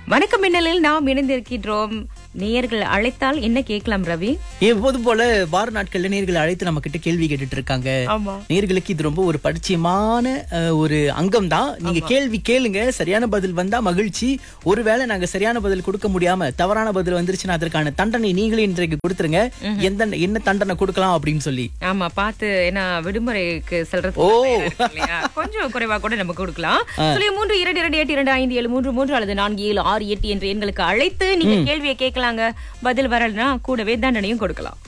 வணக்கம் மின்னலில் நாம் இணைந்திருக்கின்றோம். நேயர்கள் அழைத்தால் என்ன கேட்கலாம் ரவி? எப்போது போல வார நாட்கள்ல நேயர்களை அழைத்து நம்ம கிட்ட கேள்வி கேட்டுட்டு இருக்காங்க. நேயர்களுக்கு இது ரொம்ப ஒரு பரிச்சயமான ஒரு அங்கம் தான். நீங்க கேள்வி கேளுங்க, சரியான பதில் வந்தா மகிழ்ச்சி. ஒருவேளை நாங்க சரியான பதில் கொடுக்க முடியாம தவறான பதில் வந்துருச்சுன்னா அதற்கான தண்டனை நீங்களே இன்றைக்கு கொடுத்துருங்க. என்ன தண்டனை கொடுக்கலாம் அப்படின்னு சொல்லி. ஆமா, பார்த்து ஏன்னா விடுமுறைக்கு செல்றது கொஞ்சம் குறைவா கூட நம்ம கொடுக்கலாம். 322282573 அல்லது 4768 என்ற எண்களுக்கு அழைத்து நீங்க கேள்வியை கேட்கலாங்க. பதில் வரலன்னா கூடவே தண்டனையும் கொடுக்கலாம்.